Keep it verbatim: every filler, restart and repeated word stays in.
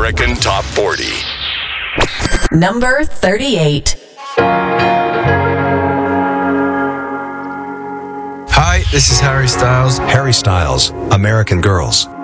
American Top forty. Number thirty-eight. Hi, this is Harry Styles. Harry Styles, American Girls.